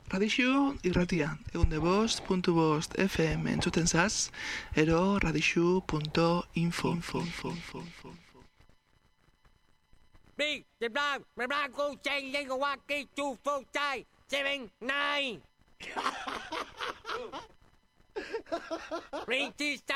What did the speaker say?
Radixu irratia, 105.5 FM entzuten zaz, ero radixu.info. Big, the blanco, chain, lingo, waki, 2, 4, 5, 7, 9. Bring this